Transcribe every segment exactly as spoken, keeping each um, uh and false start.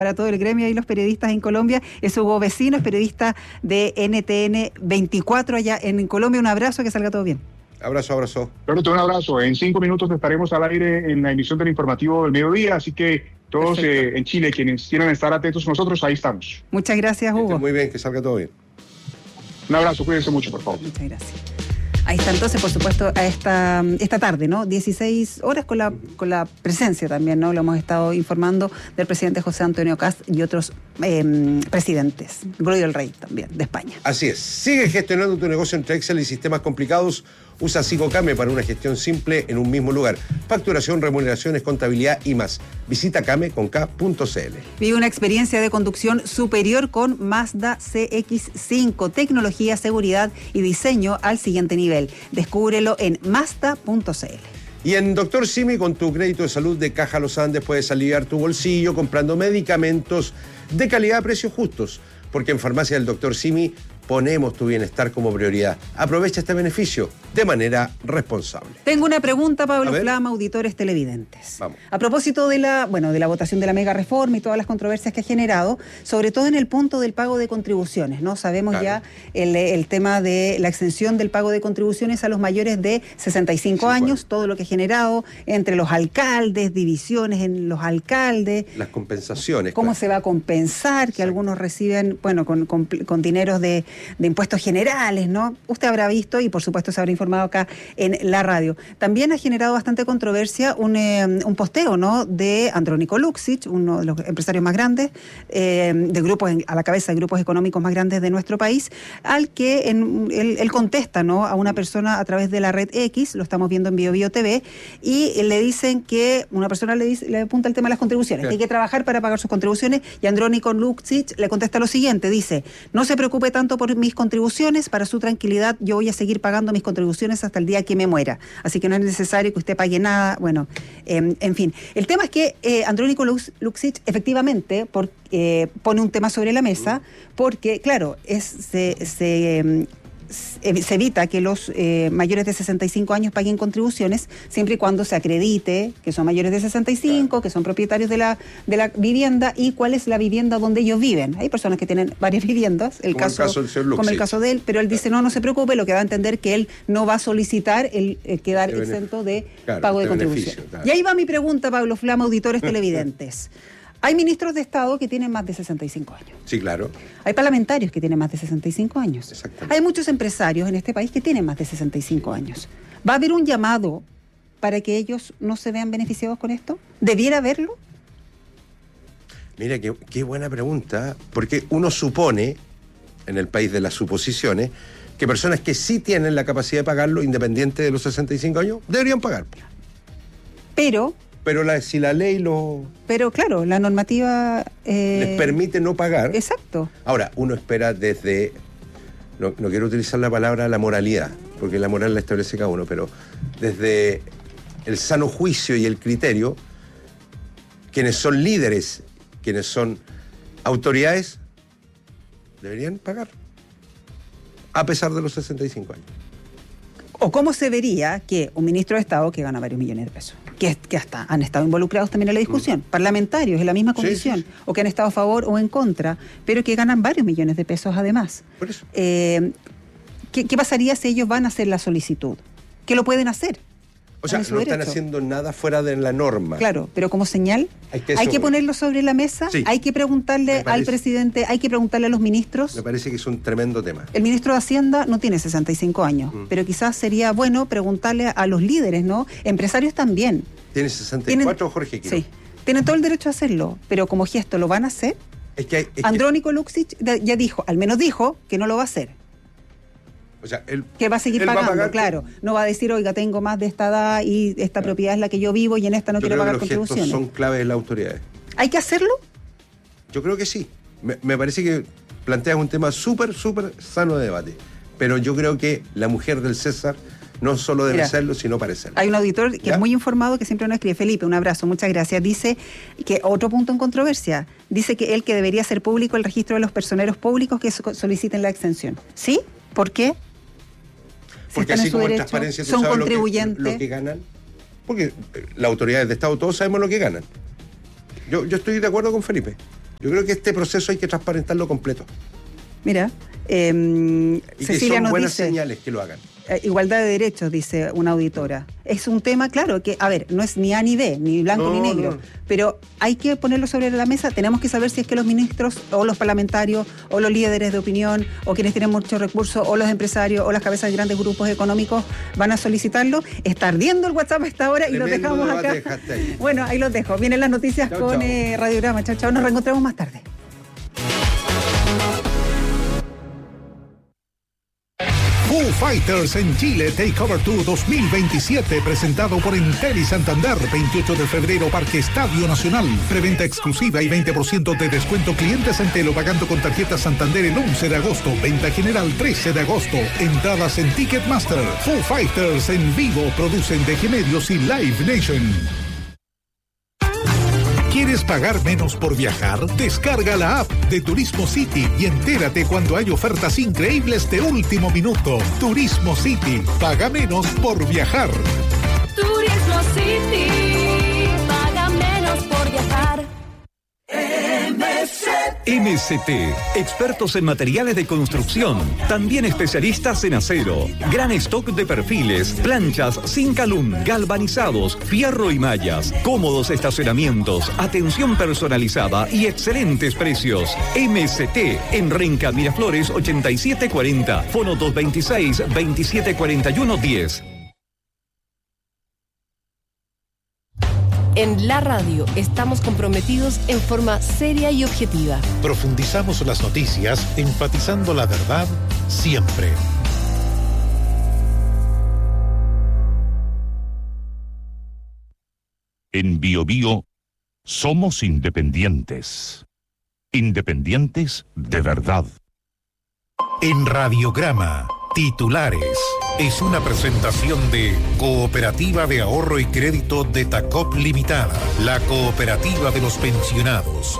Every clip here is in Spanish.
para todo el gremio y los periodistas en Colombia. Es Hugo Vecino, es periodista de N T N veinticuatro allá en Colombia. Un abrazo, que salga todo bien. Abrazo, abrazo. Roberto, un abrazo. En cinco minutos estaremos al aire en la emisión del informativo del mediodía, así que todos eh, en Chile, quienes quieran estar atentos con nosotros, ahí estamos. Muchas gracias, Hugo. Muy bien, que salga todo bien. Un abrazo, cuídense mucho, por favor. Muchas gracias. Ahí está entonces, por supuesto, a esta, esta tarde, ¿no? dieciséis horas con la, con la presencia también, ¿no? Lo hemos estado informando del presidente José Antonio Kast y otros eh, presidentes. Gloria al Rey también, de España. Así es. Sigue gestionando tu negocio entre Excel y sistemas complicados. Usa Came para una gestión simple en un mismo lugar. Facturación, remuneraciones, contabilidad y más. Visita came con k punto c l. Vive una experiencia de conducción superior con Mazda C X cinco. Tecnología, seguridad y diseño al siguiente nivel. Descúbrelo en mazda punto c l. Y en Doctor Simi, con tu crédito de salud de Caja Los Andes, puedes aliviar tu bolsillo comprando medicamentos de calidad a precios justos. Porque en Farmacia del Doctor Simi ponemos tu bienestar como prioridad. Aprovecha este beneficio de manera responsable. Tengo una pregunta, Pablo Flama, auditores televidentes. Vamos. A propósito de la, bueno, de la votación de la mega reforma y todas las controversias que ha generado, sobre todo en el punto del pago de contribuciones, ¿no? Sabemos claro. ya el, el tema de la exención del pago de contribuciones a los mayores de sesenta y cinco años, todo lo que ha generado entre los alcaldes, divisiones en los alcaldes. Las compensaciones. ¿Cómo claro. se va a compensar? Que sí. algunos reciben, bueno, con, con, con dineros de, de impuestos generales, ¿no? Usted habrá visto y por supuesto se habrá informado acá en la radio. También ha generado bastante controversia un, eh, un posteo, ¿no? De Andrónico Luksic, uno de los empresarios más grandes, eh, de grupos, a la cabeza de grupos económicos más grandes de nuestro país, al que en, él, él contesta, ¿no? A una persona a través de la red X, lo estamos viendo en Bio Bio T V, y le dicen que una persona le, dice, le apunta el tema de las contribuciones, que hay que trabajar para pagar sus contribuciones, y Andrónico Luksic le contesta lo siguiente, dice: no se preocupe tanto por mis contribuciones, para su tranquilidad yo voy a seguir pagando mis contribuciones hasta el día que me muera, así que no es necesario que usted pague nada. Bueno, eh, en fin, el tema es que eh, Andrónico Luksic efectivamente por, eh, pone un tema sobre la mesa, porque claro, es se, se eh, se evita que los eh, mayores de sesenta y cinco años paguen contribuciones, siempre y cuando se acredite que son mayores de sesenta y cinco, claro. que son propietarios de la, de la vivienda y cuál es la vivienda donde ellos viven. Hay personas que tienen varias viviendas, el como, caso, el caso del señor Luksic. como el caso de él, pero él dice no, no se preocupe, lo que da a entender que él no va a solicitar el, el quedar de exento de claro, pago de, de contribución. Claro. Y ahí va mi pregunta, Pablo Flama, auditores televidentes. Hay ministros de Estado que tienen más de sesenta y cinco años. Sí, claro. Hay parlamentarios que tienen más de sesenta y cinco años. Exactamente. Hay muchos empresarios en este país que tienen más de sesenta y cinco años. ¿Va a haber un llamado para que ellos no se vean beneficiados con esto? ¿Debiera haberlo? Mira, qué, qué buena pregunta, porque uno supone, en el país de las suposiciones, que personas que sí tienen la capacidad de pagarlo, independiente de los sesenta y cinco años, deberían pagar. Pero... Pero la, si la ley lo... Pero claro, la normativa... Eh... les permite no pagar. Exacto. Ahora, uno espera desde... No, no quiero utilizar la palabra la moralidad, porque la moral la establece cada uno, pero desde el sano juicio y el criterio, quienes son líderes, quienes son autoridades, deberían pagar, a pesar de los sesenta y cinco años. ¿O cómo se vería que un ministro de Estado que gana varios millones de pesos, que, que hasta han estado involucrados también en la discusión, mm. parlamentarios en la misma condición, sí, sí, sí. o que han estado a favor o en contra, pero que ganan varios millones de pesos además? Por eso. Eh, ¿qué, ¿Qué pasaría si ellos van a hacer la solicitud? Que lo pueden hacer. O sea, no derecho. Están haciendo nada fuera de la norma. Claro, pero como señal, hay que, hay que ponerlo sobre la mesa, sí. hay que preguntarle al presidente, hay que preguntarle a los ministros. Me parece que es un tremendo tema. El ministro de Hacienda no tiene sesenta y cinco años, mm. pero quizás sería bueno preguntarle a los líderes, ¿no? Empresarios también. Tiene sesenta y cuatro, ¿Tienen, Jorge Quiro? Sí, tienen todo el derecho a hacerlo, pero como gesto, ¿lo van a hacer? Es que hay, es Andrónico que... Luksic ya dijo, al menos dijo, que no lo va a hacer. O sea, él, que va a seguir pagando, va a pagar, claro. No va a decir, oiga, tengo más de esta edad y esta claro. propiedad es la que yo vivo y en esta no yo quiero pagar que los contribuciones. Son claves de las autoridades. ¿Hay que hacerlo? Yo creo que sí. Me, me parece que planteas un tema súper, súper sano de debate. Pero yo creo que la mujer del César no solo debe Mira, serlo, sino parecerlo. Hay un auditor que ¿Ya? es muy informado que siempre nos escribe. Felipe, un abrazo, muchas gracias. Dice que otro punto en controversia. Dice que él que debería ser público el registro de los personeros públicos que soliciten la exención. ¿Sí? ¿Por qué? Porque así como en transparencia tú son sabes contribuyentes. Lo que, lo que ganan, porque las autoridades de Estado todos sabemos lo que ganan. Yo, yo estoy de acuerdo con Felipe. Yo creo que este proceso hay que transparentarlo completo. Mira, eh, y Cecilia que son nos buenas dice, señales que lo hagan. eh, igualdad de derechos, dice una auditora. Es un tema, claro, que, a ver, no es ni A ni B, ni blanco No, ni negro, no. pero hay que ponerlo sobre la mesa. Tenemos que saber si es que los ministros o los parlamentarios o los líderes de opinión o quienes tienen muchos recursos o los empresarios o las cabezas de grandes grupos económicos van a solicitarlo. Está ardiendo el WhatsApp a esta hora y lo Tremendo dejamos debate acá. dejaste ahí. Bueno, ahí los dejo. Vienen las noticias Chau, con chau. eh, Radiograma. Chao, chao. Nos reencontramos más tarde. Foo Fighters en Chile Takeover Tour dos mil veintisiete, presentado por Entel y Santander, veintiocho de febrero, Parque Estadio Nacional. Preventa exclusiva y veinte por ciento de descuento clientes Entel o pagando con tarjeta Santander el once de agosto. Venta general trece de agosto. Entradas en Ticketmaster. Foo Fighters en vivo, producen D G Medios y Live Nation. ¿Quieres pagar menos por viajar? Descarga la app de Turismo City y entérate cuando hay ofertas increíbles de último minuto. Turismo City. Paga menos por viajar. Turismo City, paga menos por viajar. M S T, expertos en materiales de construcción, también especialistas en acero, gran stock de perfiles, planchas sin calum, galvanizados, fierro y mallas, cómodos estacionamientos, atención personalizada y excelentes precios. M S T en Renca Miraflores ochenta y siete cuarenta, fono dos veintiséis, veintisiete cuarenta y uno diez. En la radio estamos comprometidos en forma seria y objetiva. Profundizamos las noticias, enfatizando la verdad siempre. En Bio Bio somos independientes. Independientes de verdad. En Radiograma, titulares. Es una presentación de Cooperativa de Ahorro y Crédito de Tacop Limitada, la cooperativa de los pensionados.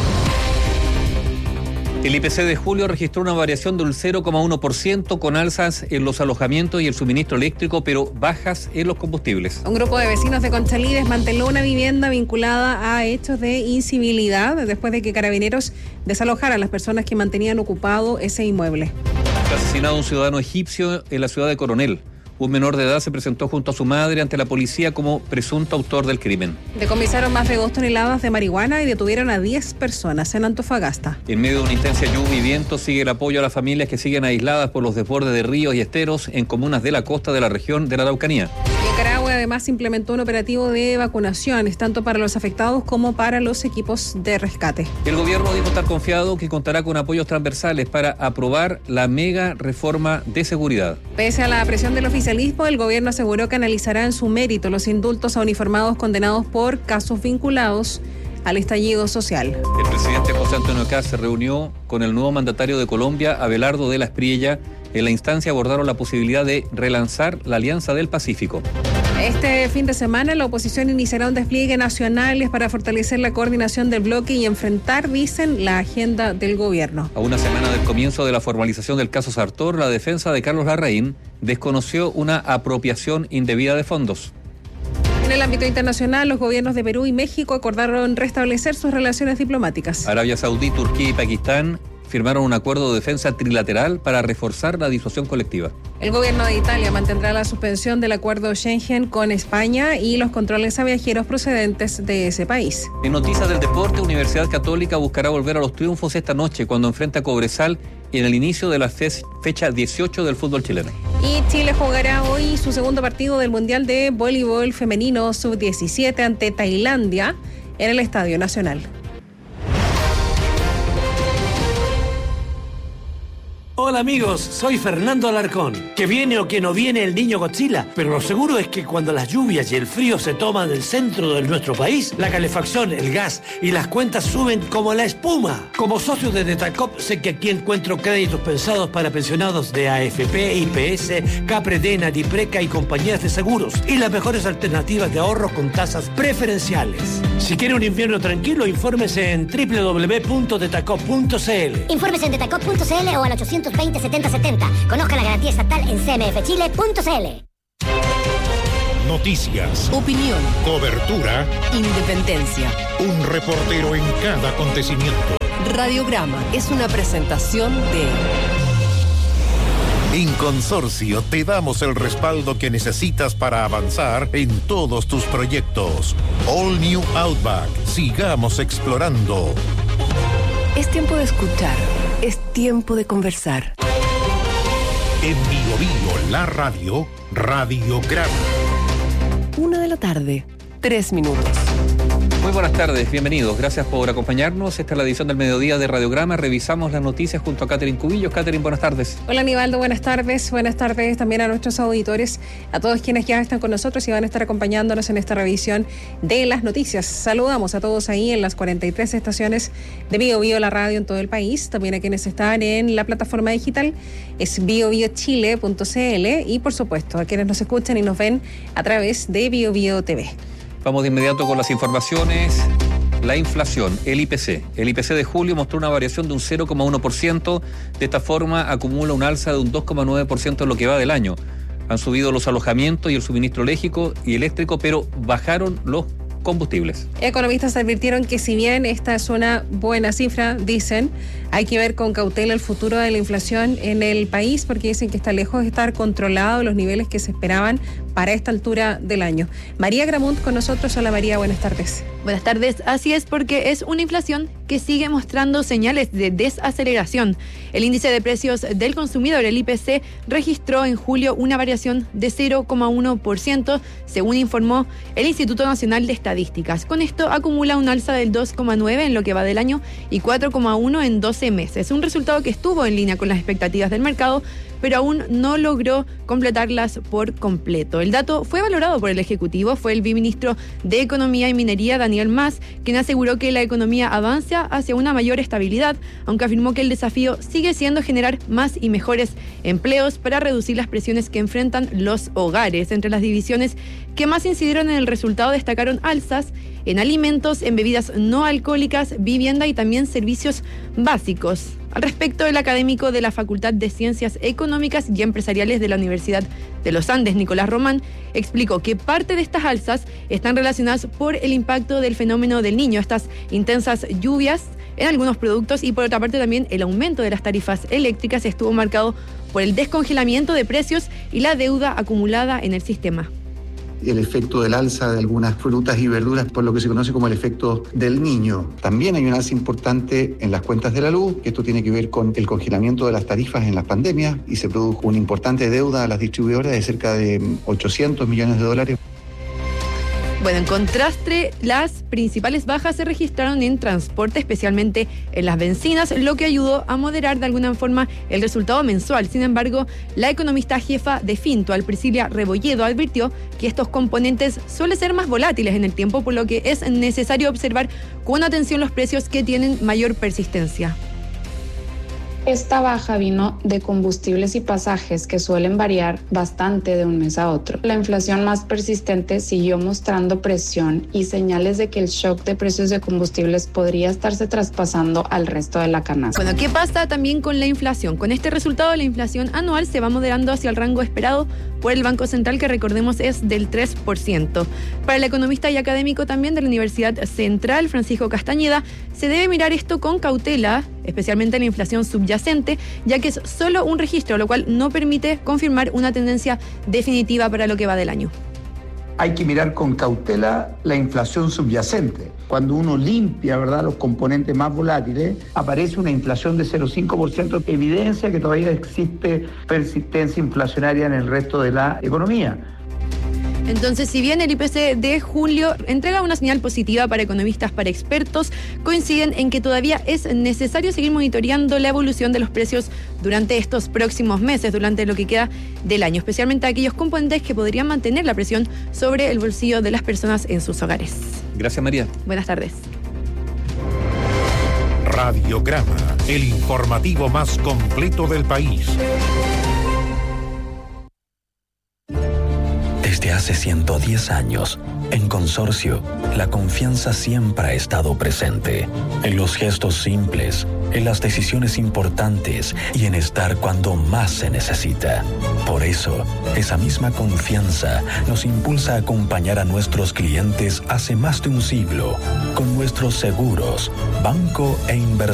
El I P C de julio registró una variación del cero coma uno por ciento con alzas en los alojamientos y el suministro eléctrico, pero bajas en los combustibles. Un grupo de vecinos de Conchalí desmanteló una vivienda vinculada a hechos de incivilidad después de que Carabineros desalojara a las personas que mantenían ocupado ese inmueble. Fue asesinado un ciudadano egipcio en la ciudad de Coronel. Un menor de edad se presentó junto a su madre ante la policía como presunto autor del crimen. Decomisaron más de dos toneladas de marihuana y detuvieron a diez personas en Antofagasta. En medio de una intensa lluvia y viento sigue el apoyo a las familias que siguen aisladas por los desbordes de ríos y esteros en comunas de la costa de la región de la Araucanía. Y en Carahue además implementó un operativo de vacunaciones, tanto para los afectados como para los equipos de rescate. El gobierno dijo estar confiado que contará con apoyos transversales para aprobar la mega reforma de seguridad. Pese a la presión del oficialismo, el gobierno aseguró que analizará en su mérito los indultos a uniformados condenados por casos vinculados al estallido social. El presidente José Antonio Kast se reunió con el nuevo mandatario de Colombia, Abelardo de la Espriella. En la instancia abordaron la posibilidad de relanzar la Alianza del Pacífico. Este fin de semana la oposición iniciará un despliegue nacional para fortalecer la coordinación del bloque y enfrentar, dicen, la agenda del gobierno. A una semana del comienzo de la formalización del caso Sartor, la defensa de Carlos Larraín desconoció una apropiación indebida de fondos. En el ámbito internacional, los gobiernos de Perú y México acordaron restablecer sus relaciones diplomáticas. Arabia Saudí, Turquía y Pakistán firmaron un acuerdo de defensa trilateral para reforzar la disuasión colectiva. El gobierno de Italia mantendrá la suspensión del acuerdo Schengen con España y los controles a viajeros procedentes de ese país. En noticias del deporte, Universidad Católica buscará volver a los triunfos esta noche cuando enfrenta a Cobresal en el inicio de la fe- fecha dieciocho del fútbol chileno. Y Chile jugará hoy su segundo partido del Mundial de Voleibol Femenino sub diecisiete ante Tailandia en el Estadio Nacional. Hola amigos, soy Fernando Alarcón. Que viene o que no viene el niño Godzilla, pero lo seguro es que cuando las lluvias y el frío se toman el centro de nuestro país, la calefacción, el gas y las cuentas suben como la espuma. Como socio de Detacop sé que aquí encuentro créditos pensados para pensionados de A F P, I P S, Capredena, Dipreca y compañías de seguros y las mejores alternativas de ahorro con tasas preferenciales. Si quiere un invierno tranquilo, infórmese en doble u doble u doble u punto detacop punto c l. Infórmese en detacop punto c l o al ochocientos veinte setenta setenta. Conozca la garantía estatal en c m f chile punto c l. Noticias, Opinión, cobertura, independencia. un reportero en cada acontecimiento. Radiograma es una presentación de... En Consorcio te damos el respaldo que necesitas para avanzar en todos tus proyectos. All New Outback. Sigamos explorando. Es tiempo de escuchar, es tiempo de conversar. En Bio Bio, la radio, Radiograma. Una de la tarde, tres minutos. Muy buenas tardes, bienvenidos. Gracias por acompañarnos. Esta es la edición del mediodía de Radiograma. Revisamos las noticias junto a Catherine Cubillos. Catherine, buenas tardes. Hola, Aníbaldo, buenas tardes. Buenas tardes también a nuestros auditores, a todos quienes ya están con nosotros y van a estar acompañándonos en esta revisión de las noticias. Saludamos a todos ahí en las cuarenta y tres estaciones de Bio Bio, la radio en todo el país. También a quienes están en la plataforma digital, es bio bio chile punto c l, y por supuesto a quienes nos escuchan y nos ven a través de Bio Bio T V. Vamos de inmediato con las informaciones. La inflación, el I P C. El I P C de julio mostró una variación de un cero coma uno por ciento. De esta forma acumula un alza de un dos coma nueve por ciento en lo que va del año. Han subido los alojamientos y el suministro eléctrico y eléctrico, pero bajaron los combustibles. Economistas advirtieron que si bien esta es una buena cifra, dicen, hay que ver con cautela el futuro de la inflación en el país, porque dicen que está lejos de estar controlado los niveles que se esperaban para esta altura del año. María Gramunt con nosotros. Hola María, buenas tardes. Buenas tardes, así es, porque es una inflación que sigue mostrando señales de desaceleración. El índice de precios del consumidor, el I P C, registró en julio una variación de cero coma uno por ciento, según informó el Instituto Nacional de Estadísticas. Con esto acumula un alza del dos coma nueve por ciento en lo que va del año y cuatro coma uno por ciento en doce meses. Un resultado que estuvo en línea con las expectativas del mercado, pero aún no logró completarlas por completo. El dato fue valorado por el Ejecutivo. Fue el viceministro de Economía y Minería, Daniel Mas, quien aseguró que la economía avanza hacia una mayor estabilidad, aunque afirmó que el desafío sigue siendo generar más y mejores empleos para reducir las presiones que enfrentan los hogares. Entre las divisiones que más incidieron en el resultado destacaron alzas en alimentos, en bebidas no alcohólicas, vivienda y también servicios básicos. Al respecto, el académico de la Facultad de Ciencias Económicas y Empresariales de la Universidad de los Andes, Nicolás Román, explicó que parte de estas alzas están relacionadas por el impacto del fenómeno del Niño, estas intensas lluvias en algunos productos, y por otra parte también el aumento de las tarifas eléctricas estuvo marcado por el descongelamiento de precios y la deuda acumulada en el sistema. El efecto del alza de algunas frutas y verduras por lo que se conoce como el efecto del Niño. También hay un alza importante en las cuentas de la luz, que esto tiene que ver con el congelamiento de las tarifas en las pandemias, y se produjo una importante deuda a las distribuidoras de cerca de ochocientos millones de dólares. Bueno, en contraste, las principales bajas se registraron en transporte, especialmente en las bencinas, lo que ayudó a moderar de alguna forma el resultado mensual. Sin embargo, la economista jefa de Fintual, Priscila Rebolledo, advirtió que estos componentes suelen ser más volátiles en el tiempo, por lo que es necesario observar con atención los precios que tienen mayor persistencia. Esta baja vino de combustibles y pasajes que suelen variar bastante de un mes a otro. La inflación más persistente siguió mostrando presión y señales de que el shock de precios de combustibles podría estarse traspasando al resto de la canasta. Bueno, ¿qué pasa también con la inflación? Con este resultado, la inflación anual se va moderando hacia el rango esperado por el Banco Central, que recordemos es del tres por ciento. Para el economista y académico también de la Universidad Central, Francisco Castañeda, se debe mirar esto con cautela, especialmente la inflación subyacente, ya que es solo un registro, lo cual no permite confirmar una tendencia definitiva para lo que va del año. Hay que mirar con cautela la inflación subyacente. Cuando uno limpia, ¿verdad?, los componentes más volátiles, aparece una inflación de cero coma cinco por ciento, que evidencia que todavía existe persistencia inflacionaria en el resto de la economía. Entonces, si bien el I P C de julio entrega una señal positiva para economistas, para expertos, coinciden en que todavía es necesario seguir monitoreando la evolución de los precios durante estos próximos meses, durante lo que queda del año, especialmente aquellos componentes que podrían mantener la presión sobre el bolsillo de las personas en sus hogares. Gracias, María. Buenas tardes. Radiograma, el informativo más completo del país. Desde hace hace ciento diez años, en Consorcio, la confianza siempre ha estado presente. En los gestos simples, en las decisiones importantes y en estar cuando más se necesita. Por eso, esa misma confianza nos impulsa a acompañar a nuestros clientes hace más de un siglo con nuestros seguros, banco e inversión.